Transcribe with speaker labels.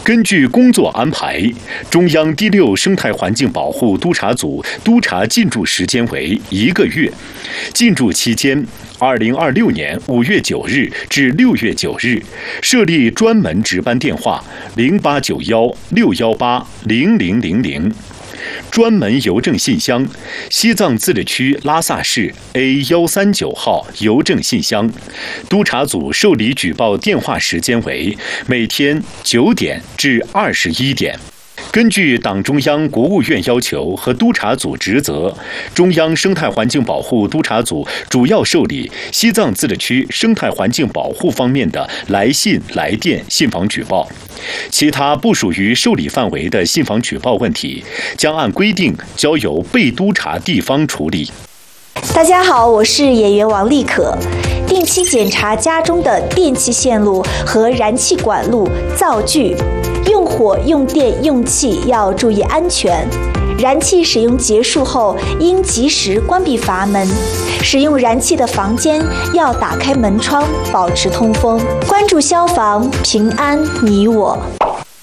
Speaker 1: 根据工作安排，中央第6生态环境保护督察组督查进驻时间为1个月，进驻期间2026年5月9日至6月9日，设立专门值班电话089161800000，专门邮政信箱：西藏自治区拉萨市 A139号邮政信箱。督察组受理举报电话时间为每天9点至21点。根据党中央、国务院要求和督察组职责，中央生态环境保护督察组主要受理西藏自治区生态环境保护方面的来信、来电、信访举报，其他不属于受理范围的信访举报问题，将按规定交由被督察地方处理。
Speaker 2: 大家好，我是演员王丽可。定期检查家中的电气线路和燃气管路、灶具。用火、用电、用气要注意安全。燃气使用结束后，应及时关闭阀门。使用燃气的房间要打开门窗，保持通风。关注消防，平安你我。